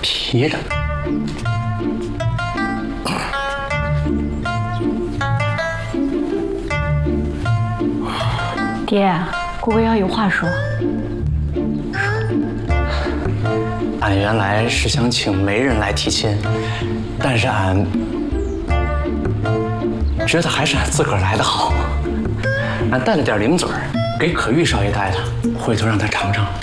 皮的。 爹，姑姑要有话说。 俺原来是想请媒人来提亲，但是俺觉得还是俺自个儿来的好。俺带了点零嘴儿，给可玉少爷带的，回头让他尝尝。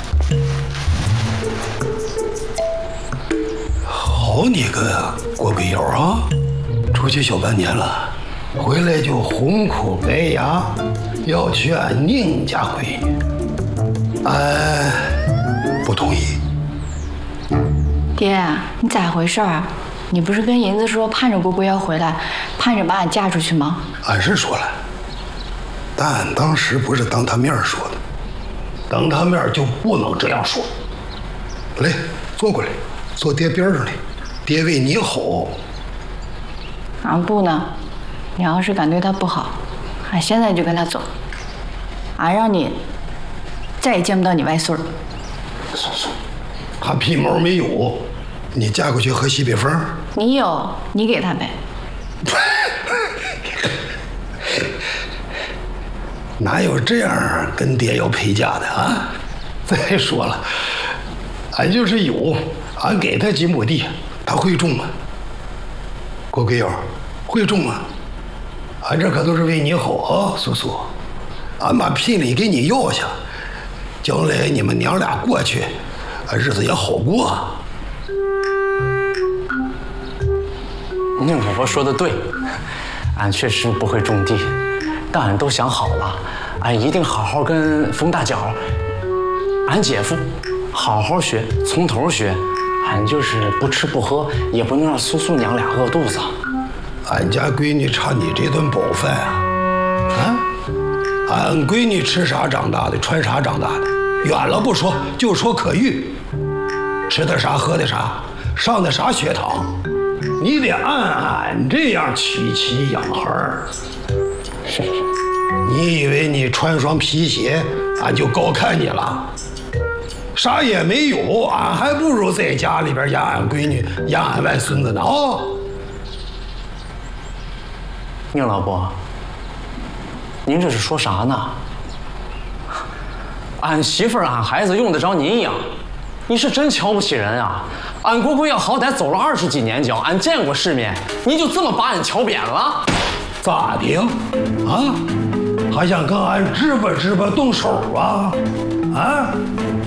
好你个郭贵友啊！出去小半年了，回来就红哭白牙，要娶俺宁家闺女。俺不同意。 爹，你咋回事啊？你不是跟银子说盼着姑姑要回来，盼着把俺嫁出去吗？ 俺是说了，但俺当时不是当他面说的，当他面就不能这样说。来，坐过来，坐爹边上来，爹为你好。 俺不呢，你要是敢对他不好，俺现在就跟他走。俺让你再也见不到你外孙儿。 还皮毛没有？你嫁过去喝西北风？ 你有，你给他呗。 哪有这样跟爹要陪嫁的啊？再说了，俺就是有，俺给他几亩地，他会种吗？郭贵友，会种吗？俺这可都是为你好啊，苏苏。俺把聘礼给你要下，将来你们娘俩过去，日子也好过。 宁婆婆说的对，俺确实不会种地，但俺都想好了，俺一定好好跟冯大脚、俺姐夫好好学，从头学。俺就是不吃不喝，也不能让苏苏娘俩饿肚子。 俺家闺女差你这顿饱饭啊！啊，俺闺女吃啥长大的，穿啥长大的，远了不说，就说可玉，吃的啥，喝的啥，上的啥学堂，你得按俺这样娶妻养孩儿。 是。 你以为你穿双皮鞋，俺就高看你了？啥也没有，俺还不如在家里边养俺闺女，养俺外孙子呢啊！ 宁老伯，您这是说啥呢？俺媳妇儿、俺孩子用得着您养？你是真瞧不起人啊！俺郭贵要好歹走了20几年脚，俺见过世面，你就这么把俺瞧扁了？ 咋的？啊？还想跟俺支吧动手啊？啊？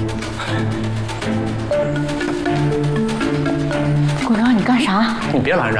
郭阳，你干啥？ 你别拦着。